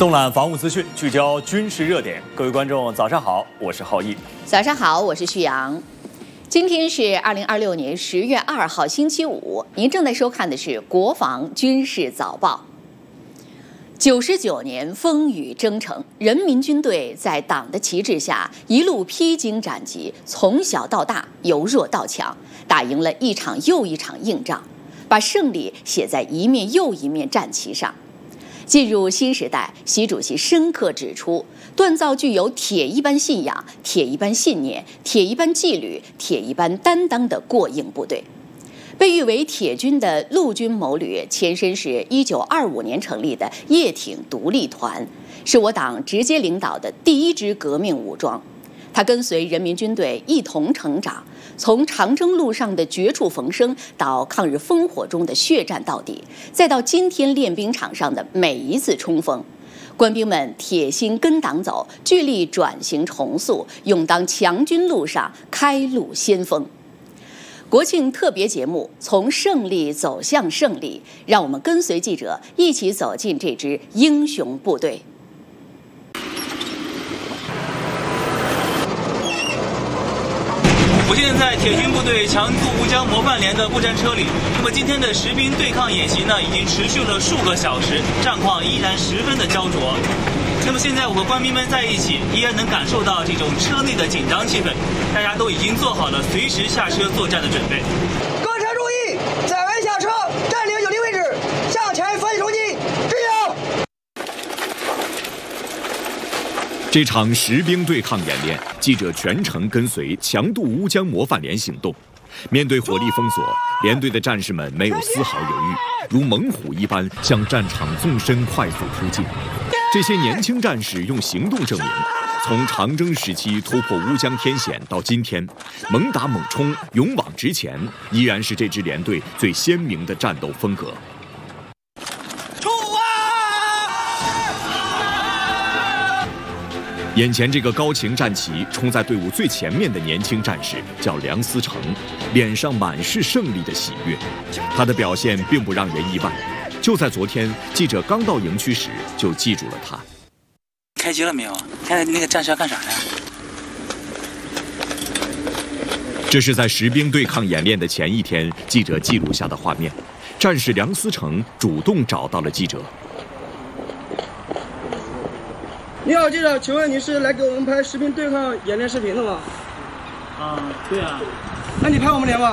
纵览防务资讯，聚焦军事热点。各位观众，早上好，我是浩毅。 早上好，我是旭阳。今天是2026年10月2号，星期五。您正在收看的是国防军事早报。99年风雨征程，人民军队在党的旗帜下一路披荆斩棘，从小到大，由弱到强，打赢了一场又一场硬仗，把胜利写在一面又一面战旗上。进入新时代，习主席深刻指出，锻造具有铁一般信仰、铁一般信念、铁一般纪律、铁一般担当的过硬部队。被誉为铁军的陆军某旅，前身是1925年成立的叶挺独立团，是我党直接领导的第一支革命武装。他跟随人民军队一同成长，从长征路上的绝处逢生，到抗日烽火中的血战到底，再到今天练兵场上的每一次冲锋。官兵们铁心跟党走，聚力转型重塑，勇当强军路上开路先锋。国庆特别节目从胜利走向胜利，让我们跟随记者一起走进这支英雄部队。 我现在在铁军部队强渡乌江模范连的步战车里。那么今天的实兵对抗演习呢，已经持续了数个小时，战况依然十分的焦灼。那么现在我和官兵们在一起，依然能感受到这种车内的紧张气氛，大家都已经做好了随时下车作战的准备。 各车注意，载完下车，占领有利位置，向前发起冲击，支援。 这场实兵对抗演练，记者全程跟随强渡乌江模范连行动。面对火力封锁，连队的战士们没有丝毫犹豫，如猛虎一般向战场纵深快速突进。这些年轻战士用行动证明，从长征时期突破乌江天险到今天，猛打猛冲，勇往直前，依然是这支连队最鲜明的战斗风格。眼前这个高擎战旗冲在队伍最前面的年轻战士叫梁思成，脸上满是胜利的喜悦。他的表现并不让人意外，就在昨天，记者刚到营区时就记住了他。 开机了没有？现在那个战士要干啥呢？ 这是在实兵对抗演练的前一天，记者记录下的画面。战士梁思成主动找到了记者。 你好，记者，请问你是来给我们拍实兵对抗演练视频的吗？ 对啊。 那你拍我们连吗？